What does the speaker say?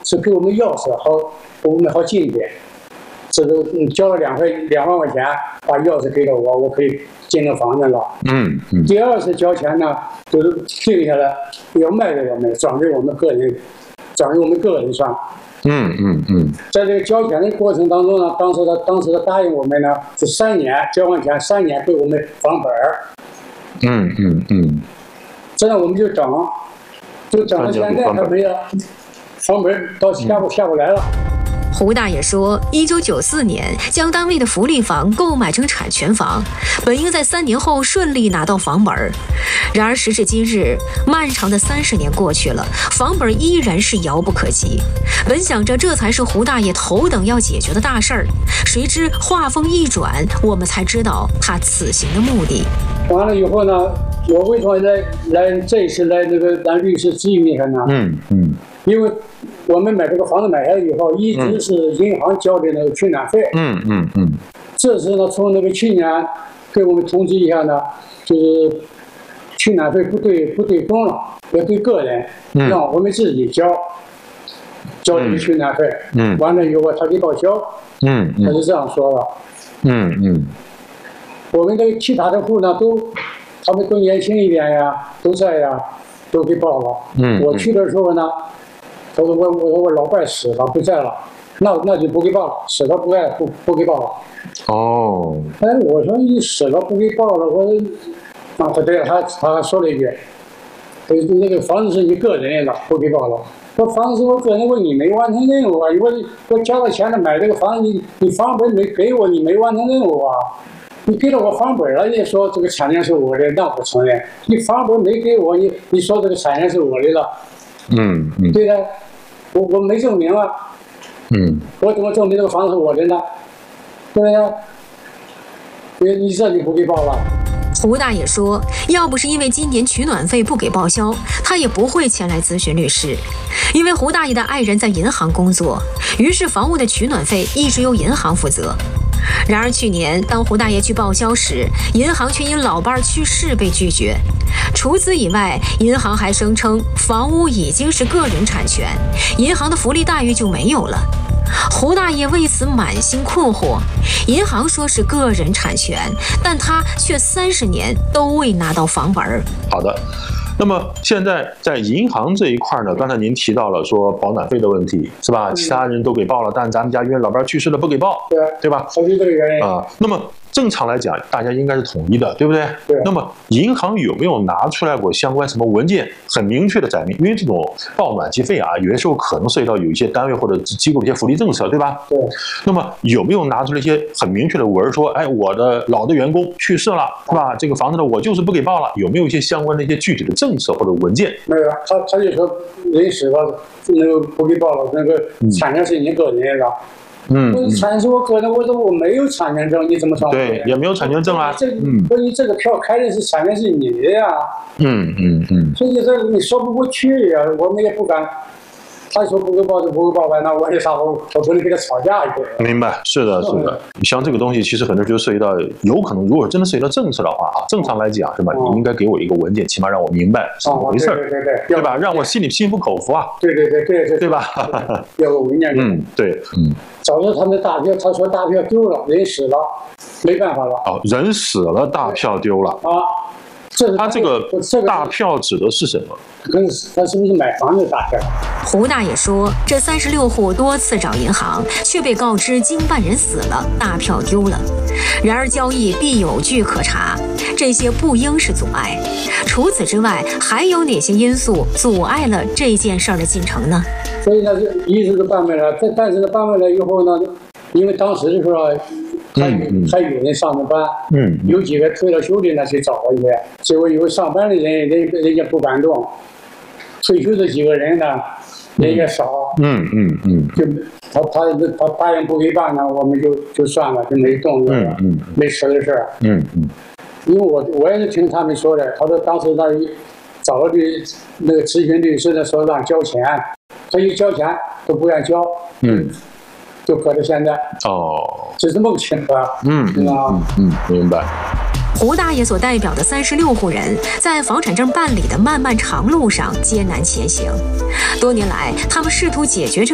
是给我们钥匙好，我们好进一点。这都交了2万块钱，把钥匙给了我，我可以进那房子了。第二次交钱呢，就是定下来要卖给我们，转给我们个人算。在这个交钱的过程当中呢，当时他答应我们呢，是3年，交完钱3年给我们房本儿。这样我们就整到现在还没了，房本到下不来了。 胡大爷说，1994年将单位的福利房购买成产权房，本应在3年后顺利拿到房本。然而时至今日，漫长的30年过去了，房本依然是遥不可及。本想着这才是胡大爷头等要解决的大事儿，谁知话锋一转，我们才知道他此行的目的。 完了以后呢，我为什么来这一次来那个咱律师咨询一下呢？因为我们买这个房子买下来以后，一直是银行交的那个取暖费。这次呢，从那个去年给我们通知一下呢，就是取暖费不对公了，要对个人，让我们自己交这个取暖费。完了以后他给报销。他是这样说的。我们这个其他的户呢，他们都年轻一点呀，都在呀，都给报了。我去的时候呢。他说我老伴死了不在了，那就不给报了，死了不给报了。我说你死了不给报了，他对他说了一句，那个房子是你个人的，不给报了。说房子是我个人，你没完成任务啊！我交了钱了买这个房子，你房本没给我，你没完成任务啊！你给了我房本了，你说这个产权是我的，那不承认。你房本没给我，你说这个产权是我的了。对的。我没证明啊，我怎么证明这个房子是我的呢？对不对？你这里不给报了。 胡大爷说，要不是因为今年取暖费不给报销，他也不会前来咨询律师。因为胡大爷的爱人在银行工作，于是房屋的取暖费一直由银行负责。然而去年当胡大爷去报销时，银行却因老伴去世被拒绝。除此以外，银行还声称房屋已经是个人产权，银行的福利待遇就没有了。胡大爷为此满心困惑，银行说是个人产权，但他却30年都未拿到房本。 好的。那么现在在银行这一块呢，刚才您提到了说保暖费的问题，是吧？其他人都给报了，但咱们家因为老伴去世了不给报，对吧？ 是这个原因那么正常来讲，大家应该是统一的，对不对？ 对。 那么银行有没有拿出来过相关什么文件，很明确的载明？因为这种报暖气费啊，有些时候可能涉及到有一些单位或者机构的一些福利政策，对吧？ 对。 那么有没有拿出来一些很明确的文说，我的老的员工去世了，是吧？这个房子呢，我就是不给报了。有没有一些相关的一些具体的政策或者文件？ 没有，他就说人死了，那个不给报了，那个产权是你个人的。产权是我个人，我说我没有产权证，你怎么说？ 对，也没有产权证啊。 你这个票开的是产权是你的呀。所以这你说不过去呀，我们也不敢。他说不给报就不给报呗，那我也啥我不能跟他吵架一个。 明白，是的。像这个东西，其实很多就涉及到，有可能如果真的涉及到政策的话正常来讲是吧？你应该给我一个文件，起码让我明白是怎么回事，对吧？让我心里心服口服啊。对吧？ 要个文件。 对。 早知道他们大票，他说大票丢了，人死了，没办法了。 人死了，大票丢了他这个大票指的是什么？ 他是不是买房子的大票？ 胡大爷说，这36户多次找银行，却被告知经办人死了，大票丢了。然而交易必有据可查，这些不应是阻碍。除此之外，还有哪些因素阻碍了这件事儿的进程呢？ 所以呢，一直都办不了。但是办不了以后呢，因为当时的时候还有人上着班，有几个退了休的呢去找了一遍，结果有上班的人家不敢动，退休的几个人呢人也少，就他答应不给办呢，我们就算了，就没动了，没吃的事儿，因为我也是听他们说的，他说当时他找了那个咨询律师的说让交钱，他一交钱都不愿交，就搁到现在，是这么个情况， 明白。 胡大爷所代表的36户人，在房产证办理的漫漫长路上艰难前行。多年来，他们试图解决这